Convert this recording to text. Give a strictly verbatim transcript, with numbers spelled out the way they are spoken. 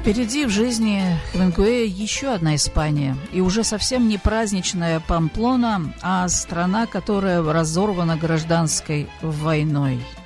Впереди в жизни Хемингуэя еще одна Испания. И уже совсем не праздничная Памплона, а страна, которая разорвана гражданской войной.